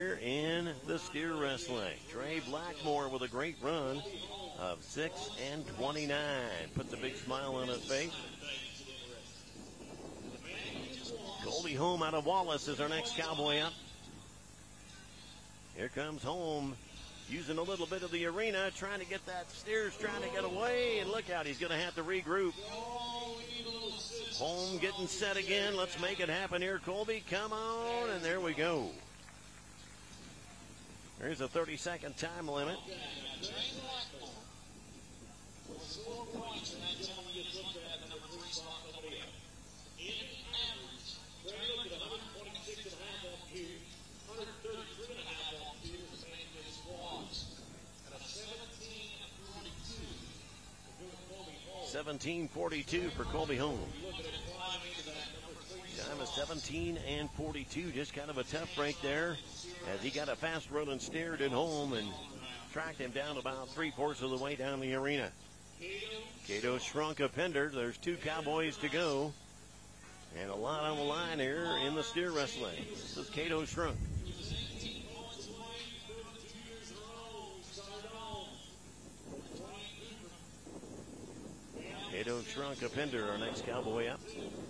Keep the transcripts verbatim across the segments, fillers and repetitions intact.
In the steer wrestling, Trey Blackmore with a great run of six and twenty-nine. Puts a big smile on his face. Colby Home out of Wallace is our next cowboy up. Here comes Home, using a little bit of the arena, trying to get that steers, trying to get away, and look out, he's going to have to regroup. Home getting set again. Let's make it happen here, Colby. Come on, and there we go. There's a thirty-second time limit. seventeen forty-two for Colby Home. Time is seventeen and forty-two. Just kind of a tough break there, as he got a fast rolling steer at Home and tracked him down about three-fourths of the way down the arena. Cato Shrunk a Pender. There's two cowboys to go, and a lot on the line here in the steer wrestling. This is Cato Shrunk. Cato Shrunk a Pender, our next cowboy up.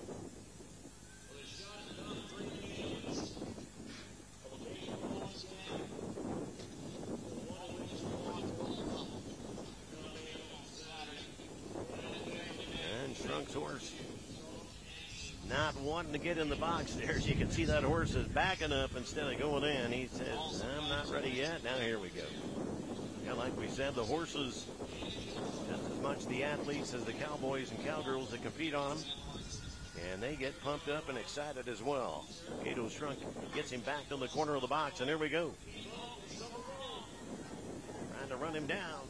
Shrunk's horse not wanting to get in the box there. As you can see, that horse is backing up instead of going in. He says, I'm not ready yet. Now here we go. Yeah, like we said, the horses, just as much the athletes as the cowboys and cowgirls that compete on them. And they get pumped up and excited as well. Cato Shrunk gets him back to the corner of the box, and there we go. Trying to run him down.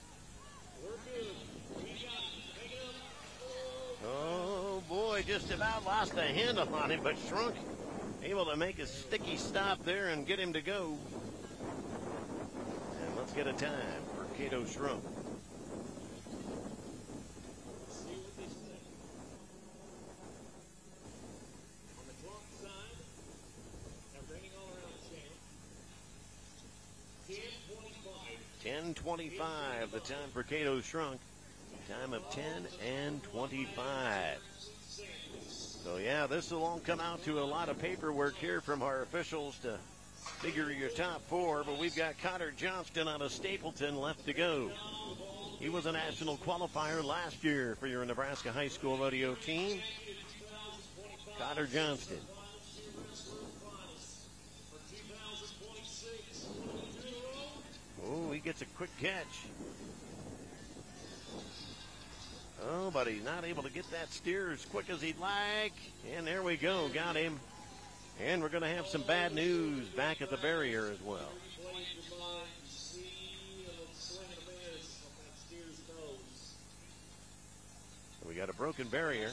Oh, boy, just about lost a handle on him, but Shrunk able to make a sticky stop there and get him to go. And let's get a time for Cato Shrunk. ten twenty-five, the time for Cato Shrunk. Time of ten and twenty-five. So, yeah, this will all come out to a lot of paperwork here from our officials to figure your top four. But we've got Cotter Johnston out of Stapleton left to go. He was a national qualifier last year for your Nebraska high school rodeo team. Cotter Johnston. Oh, he gets a quick catch. Oh, but he's not able to get that steer as quick as he'd like. And there we go. Got him. And we're going to have some bad news back at the barrier as well. So we got a broken barrier.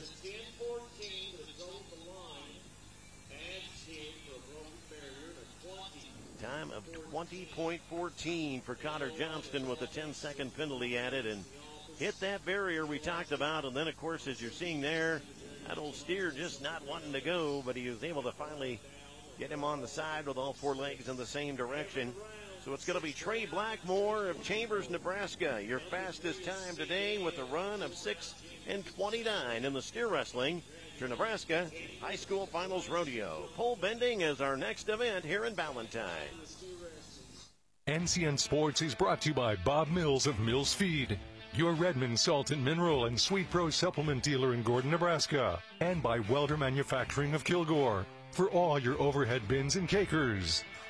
Time of twenty point one four for Cotter Johnston with a ten second penalty added, and hit that barrier we talked about. And then, of course, as you're seeing there, that old steer just not wanting to go, but he was able to finally get him on the side with all four legs in the same direction. So it's going to be Trey Blackmore of Chambers, Nebraska, your fastest time today with a run of six and twenty-nine in the steer wrestling for Nebraska High School Finals Rodeo. Pole bending is our next event here in Ballantyne. N C N Sports is brought to you by Bob Mills of Mills Feed, your Redmond Salt and Mineral and Sweet Pro supplement dealer in Gordon, Nebraska, and by Welder Manufacturing of Kilgore for all your overhead bins and cakers.